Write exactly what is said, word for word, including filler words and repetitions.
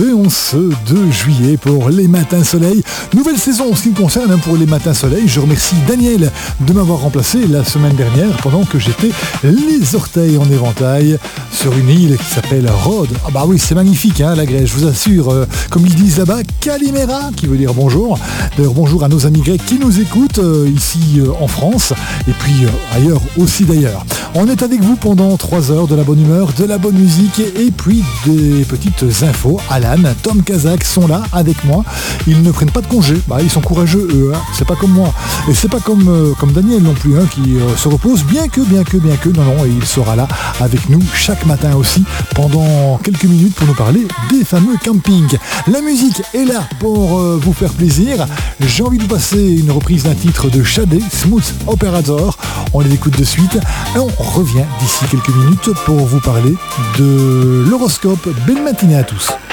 retrouver en ce deux juillet pour les Matins Soleil. Nouvelle saison en ce qui me concerne pour les Matins Soleil. Je remercie Daniel de m'avoir remplacé la semaine dernière pendant que j'étais les orteils en éventail sur une île qui s'appelle Rhodes. Ah bah oui, c'est magnifique hein, la Grèce, je vous assure. Euh, comme ils disent là-bas, Kalimera, qui veut dire bonjour. D'ailleurs, bonjour à nos amis grecs qui nous écoutent euh, ici euh, en France et puis euh, ailleurs aussi d'ailleurs. On est avec vous pendant trois heures de la bonne humeur, de la bonne musique et, et puis des petites infos. Alan, Tom Kazak sont là avec moi. Ils ne prennent pas de congé. Bah, ils sont courageux eux. Hein. C'est pas comme moi. Et c'est pas comme, euh, comme Daniel non plus, hein, qui euh, se repose. Bien que, bien que, bien que. Non, non, et il sera là avec nous chaque matin aussi pendant quelques minutes pour nous parler des fameux campings. La musique est là pour euh, vous faire plaisir. J'ai envie de vous passer une reprise d'un titre de Shadé, Smooth Operator. On les écoute de suite et on revient d'ici quelques minutes pour vous parler de l'horoscope. Belle matinée à tous.